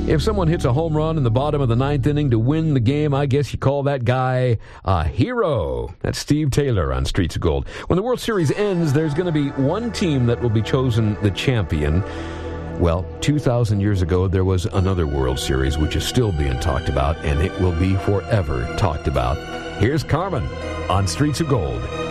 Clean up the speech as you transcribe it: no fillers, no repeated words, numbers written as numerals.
If someone hits a home run in the bottom of the ninth inning to win the game, I guess you call that guy a hero. That's Steve Taylor on Streets of Gold. When the World Series ends, there's going to be one team that will be chosen the champion. Well, 2,000 years ago, there was another World Series which is still being talked about, and it will be forever talked about. Here's Carmen on Streets of Gold.